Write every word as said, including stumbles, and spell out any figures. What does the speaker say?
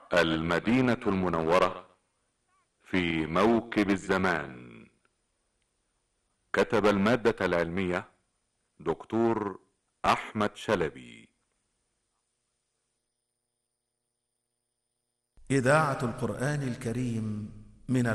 المدينة المنورة في موكب الزمان. كتب المادة العلمية دكتور أحمد شلبي. إذاعة القرآن الكريم من